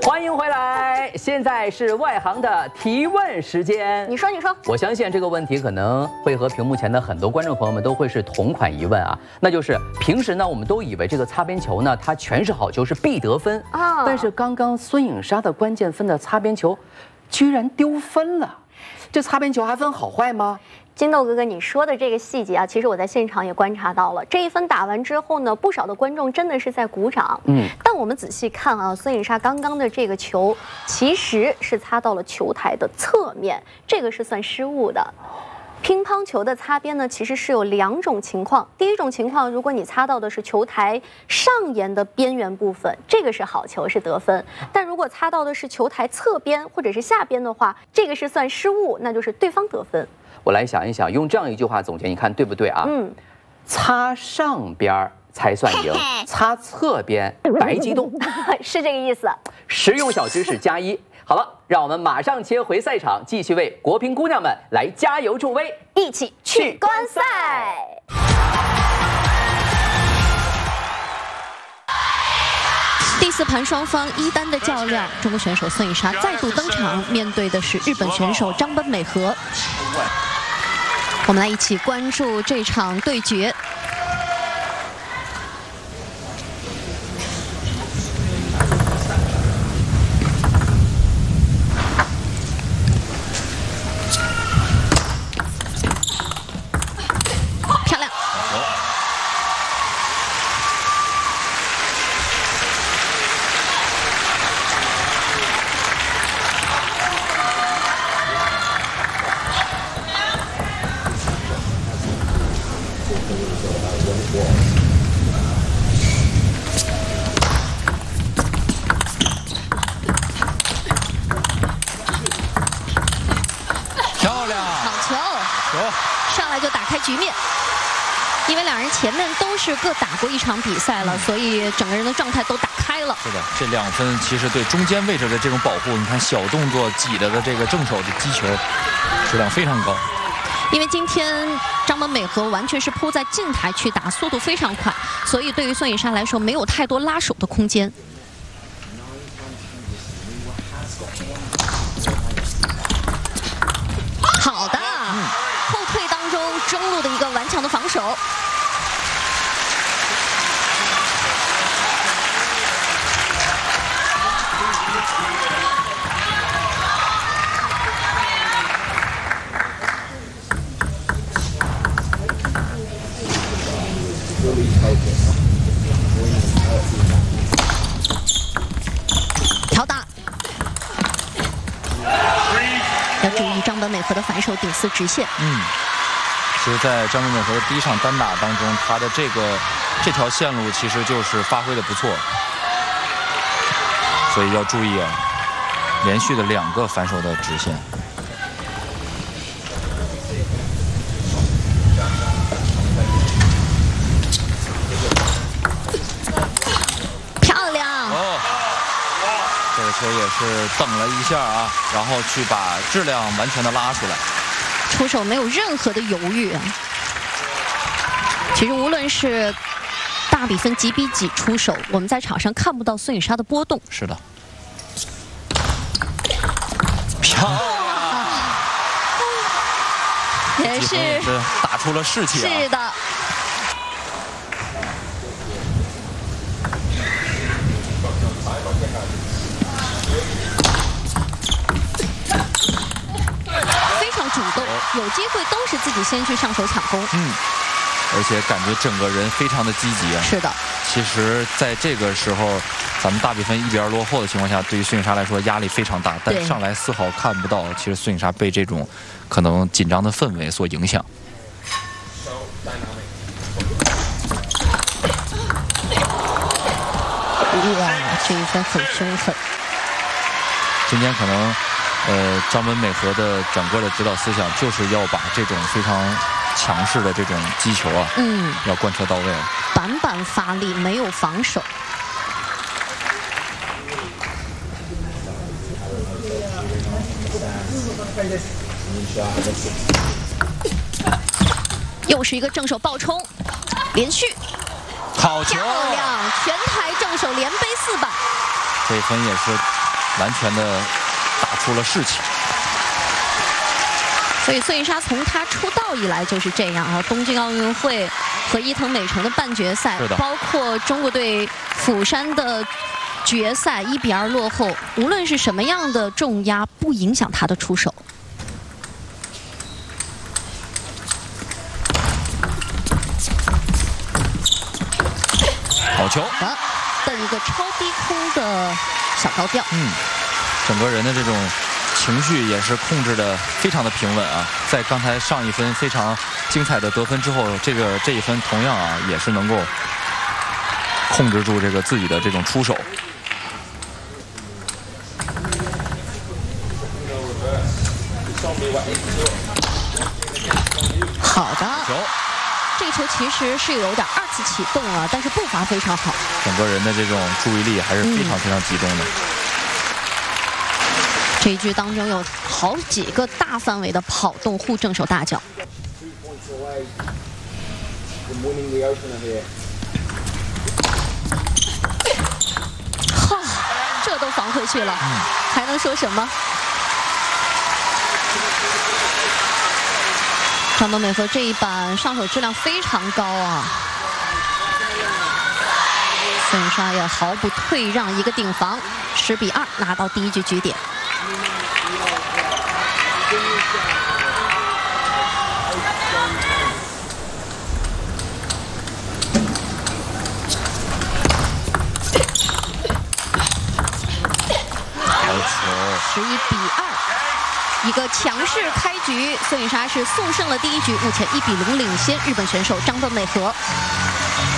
欢迎回来，现在是外行的提问时间。 你说。 我相信这个问题可能会和屏幕前的很多观众朋友们都会是同款疑问啊，那就是平时呢，我们都以为这个擦边球呢，它全是好球，是必得分啊。但是刚刚孙颖莎的关键分的擦边球，居然丢分了。这擦边球还分好坏吗？ 金豆哥哥，你说的这个细节啊，其实我在现场也观察到了。这一分打完之后呢，不少的观众真的是在鼓掌。但我们仔细看啊，孙颖莎刚刚的这个球其实是擦到了球台的侧面，这个是算失误的。乒乓球的擦边呢，其实是有2种情况。第一种情况，如果你擦到的是球台上沿的边缘部分，这个是好球，是得分；但如果擦到的是球台侧边或者是下边的话，这个是算失误，那就是对方得分。 我来想一想，用这样一句话总结，你看对不对啊？擦上边才算赢，擦侧边白激动， 是这个意思。 实用小知识+1。好了，让我们马上切回赛场，继续为国乒姑娘们来加油助威， 一起去观赛。 第4盘双方1单的较量，中国选手孙颖莎再度登场，面对的是日本选手张本美和。我们来一起关注这场对决。漂亮。上来就打开局面，因为2人前面都是各打过1场比赛了，所以整个人的状态都打开了。 是的，这2分其实对中间位置的这种保护，你看小动作挤的这个正手的击球质量非常高。 因为今天张本美和完全是扑在近台去打，速度非常快，所以对于孙颖莎来说没有太多拉手的空间。好的，后退当中中路的一个顽强的防守。调打，要注意张本美和的反手顶4直线。 其实，在张本美和的第1场单打当中，他的这条线路其实就是发挥的不错，所以要注意啊，连续的2个反手的直线。 漂亮！ 这个球也是等了一下啊，然后去把质量完全的拉出来。 出手没有任何的犹豫啊！其实无论是大比分几比几出手，我们在场上看不到孙颖莎的波动。 是的，漂亮， 也是打出了士气啊！ 是的。主动有机会都是自己先去上手抢攻， 而且感觉整个人非常的积极啊。 是的， 其实在这个时候，咱们大比分1比2落后的情况下，对于孙颖莎来说压力非常大，但上来丝毫看不到，其实孙颖莎被这种可能紧张的氛围所影响。 哇，这一分很凶狠。 今天可能。张本美和的整个的指导思想就是要把这种非常强势的这种击球啊，要贯彻到位， 板板发力，没有防守。又是一个正手爆冲，连续， 好球， 漂亮！全台正手连背4板， 这一分也是完全的打出了士气。 所以孙颖莎从她出道以来就是这样啊，东京奥运会和伊藤美诚的半决赛，包括中国队釜山的决赛1比2落后，无论是什么样的重压，不影响她的出手。 好球！ 蹬一个超低空的小高吊。 整个人的这种情绪也是控制的非常的平稳啊。在刚才上一分非常精彩的得分之后，这一分同样啊也是能够控制住这个自己的这种出手。 好的。这个球其实是有点2次启动了，但是步伐非常好， 整个人的这种注意力还是非常非常集中的。 这一局当中有好几个大范围的跑动护正手大脚。哈，这都防回去了，还能说什么？张本美和这一板上手质量非常高啊！孙颖莎也毫不退让，一个顶防，10比2拿到第1局局点。 好球 ！11比2。一个强势开局，孙颖莎是速胜了第1局，目前1比0领先日本选手张本美和。